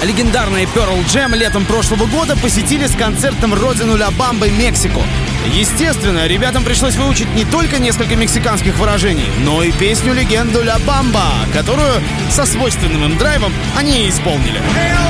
легендарные Pearl Jam летом прошлого года посетили с концертом родину Ля Бамбы Мексику. Естественно, ребятам пришлось выучить не только несколько мексиканских выражений, но и песню-легенду Ля Бамба, которую со свойственным им драйвом они и исполнили.